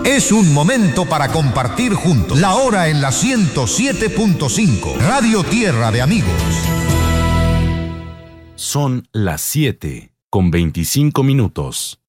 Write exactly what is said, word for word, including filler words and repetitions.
Es un momento para compartir juntos. La hora en la ciento siete punto cinco. Radio Tierra de Amigos. Son las siete con veinticinco minutos.